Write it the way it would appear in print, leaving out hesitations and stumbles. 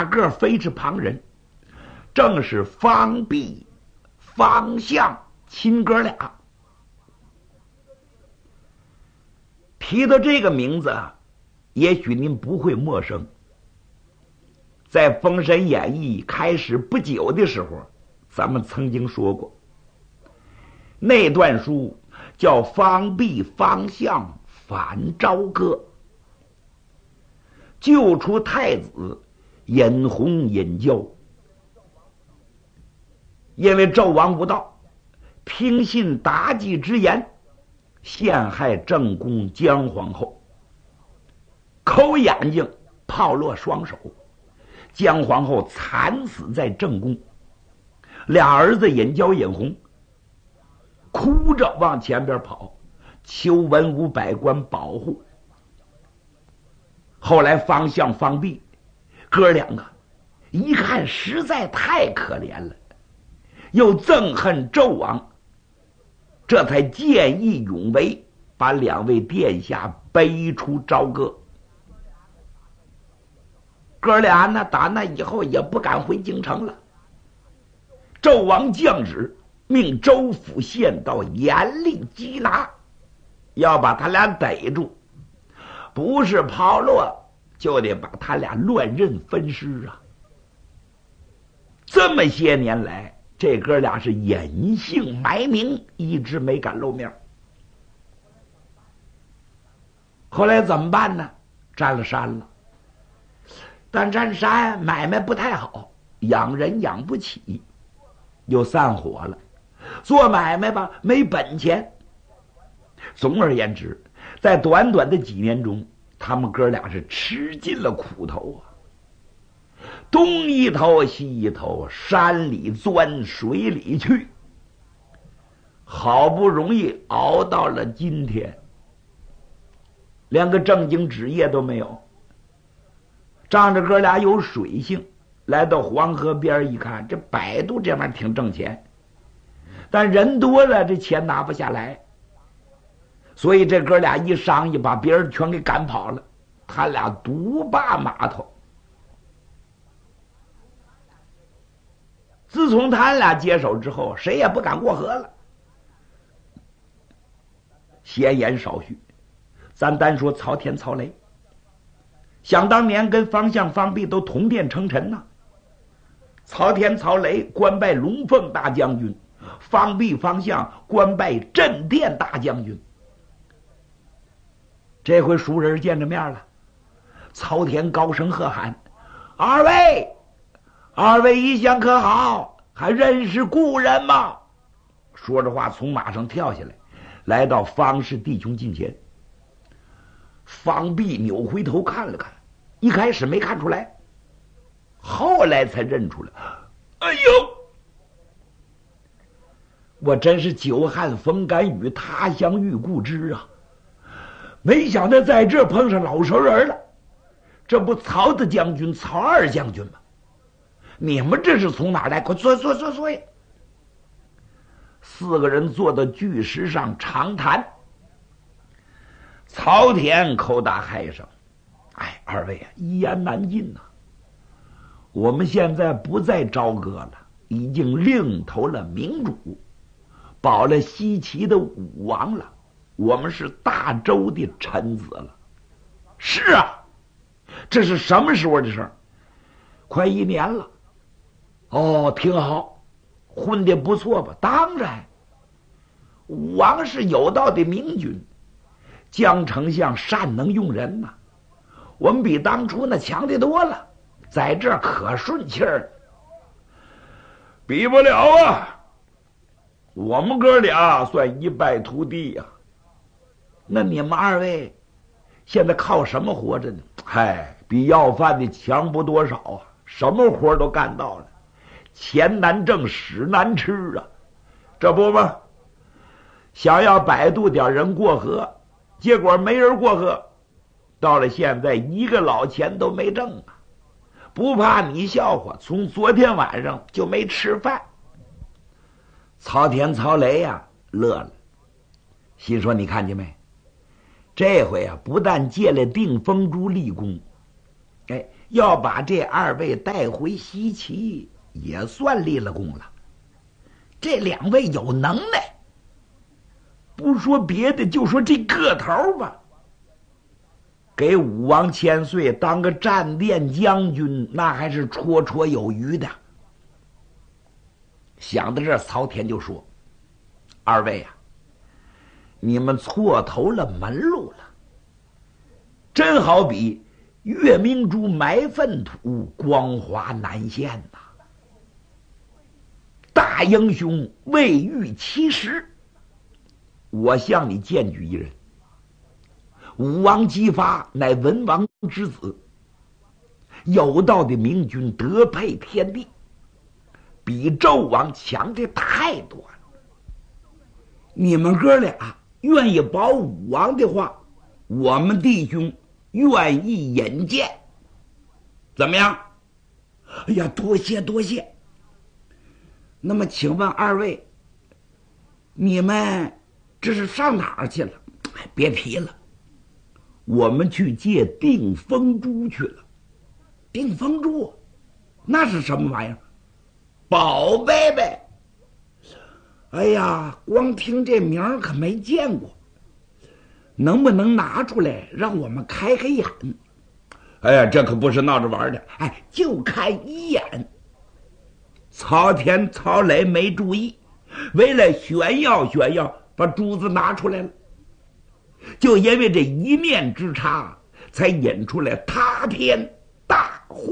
大个非是旁人，正是方弼、方向亲哥俩。提到这个名字啊，也许您不会陌生。在《封神演义》开始不久的时候，咱们曾经说过，那段书叫方弼方向反朝歌，救出太子尹弘尹交。因为纣王无道，听信妲己之言，陷害正宫姜皇后，抠眼睛炮落双手，姜皇后惨死在正宫。俩儿子尹交尹弘哭着往前边跑，求文武百官保护。后来方向方弼哥两个一看实在太可怜了，又憎恨纣王，这才见义勇为，把两位殿下背出朝歌。哥俩呢，打那以后也不敢回京城了。纣王降旨，命州府县道严厉缉拿，要把他俩逮住，不是抛落，就得把他俩乱刃分尸啊！这么些年来，这哥俩是隐姓埋名，一直没敢露面。后来怎么办呢？占了山了，但占山买卖不太好，养人养不起，又散伙了。做买卖吧，没本钱。总而言之，在短短的几年中，他们哥俩是吃尽了苦头啊，东一头西一头，山里钻水里去，好不容易熬到了今天，连个正经职业都没有。仗着哥俩有水性，来到黄河边一看，这摆渡这玩意儿挺挣钱，但人多了这钱拿不下来，所以这哥俩一商议，把别人全给赶跑了，他俩独霸码头。自从他俩接手之后，谁也不敢过河了。闲言少叙，咱单说曹天、曹雷。想当年跟方向、方弼都同殿称臣呐。曹天、曹雷官拜龙凤大将军，方弼、方向官拜镇殿大将军。这回熟人见着面了，曹天高声喝喊：“二位一向可好？还认识故人吗？”说着话从马上跳下来，来到方氏弟兄近前。方弼扭回头看了看，一开始没看出来，后来才认出来。哎呦，我真是久旱逢甘雨，他乡遇故知啊！没想到在这碰上老熟人了，这不曹大将军、曹二将军吗？你们这是从哪来？快坐！四个人坐到巨石上长谈。曹田口打嗨声：“哎，二位啊，一言难尽呐！我们现在不再朝歌了，已经另投了明主，保了西岐的武王了，我们是大周的臣子了。”“是啊，这是什么时候的事？”“快1年了。”“哦，挺好，混得不错吧？”“当然，武王是有道的明君，姜丞相善能用人呐，我们比当初那强的多了，在这可顺气儿。”“比不了啊，我们哥俩算一败涂地呀。”“那你们二位现在靠什么活着呢？”“嗨，比要饭的强不多少啊，什么活都干到了，钱难挣，屎难吃啊。这不吗？想要摆渡点人过河，结果没人过河，到了现在一个老钱都没挣啊！不怕你笑话，从昨天晚上就没吃饭。”曹田、曹雷呀乐了，心说：“你看见没？这回啊，不但借了定风珠立功， 要把这二位带回西岐，也算立了功了。这两位有能耐，不说别的，就说这个头吧，给武王千岁当个战殿将军，那还是绰绰有余的。想到这，曹田就说：“二位啊，你们错投了门路了。真好比月明珠埋粪土，光华难现呐。大英雄未遇其时，我向你荐举一人。武王姬发乃文王之子，有道的明君，德配天地，比纣王强的太多了。你们哥俩愿意保武王的话，我们弟兄愿意引荐，怎么样？”哎呀，多谢多谢。那么请问二位，你们这是上哪儿去了？别提了，我们去借定风珠去了。定风珠那是什么玩意儿？宝贝呗。哎呀，光听这名儿可没见过，能不能拿出来让我们开开眼？哎呀，这可不是闹着玩的，就看一眼。曹田、曹磊没注意，为了炫耀炫耀，把珠子拿出来了。就因为这一念之差，才引出来塌天大祸。